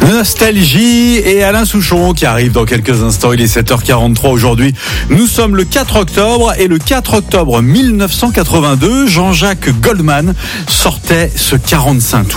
Nostalgie et Alain Souchon qui arrive dans quelques instants. Il est 7h43 aujourd'hui. Nous sommes le 4 octobre et le 4 octobre 1982, Jean-Jacques Goldman sortait ce 45 tours.